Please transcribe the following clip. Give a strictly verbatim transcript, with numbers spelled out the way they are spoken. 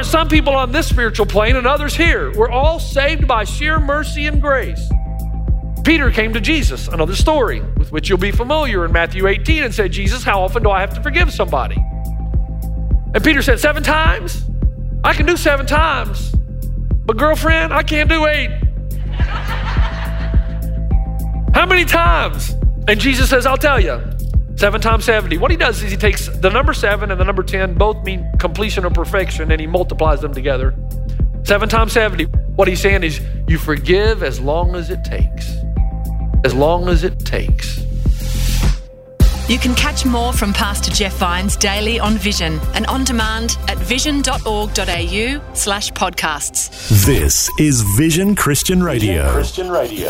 some people on this spiritual plane and others here. We're all saved by sheer mercy and grace. Peter came to Jesus, another story with which you'll be familiar in Matthew eighteen, and said, Jesus, how often do I have to forgive somebody? And Peter said, seven times? I can do seven times. But girlfriend, I can't do eight. How many times? And Jesus says, I'll tell you, seven times seventy. What he does is he takes the number seven and the number ten, both mean completion or perfection, and he multiplies them together. Seven times seventy. What he's saying is you forgive as long as it takes. As long as it takes. You can catch more from Pastor Jeff Vines daily on Vision and on demand at vision.org.au slash podcasts. This is Vision Christian Radio. Vision Christian Radio.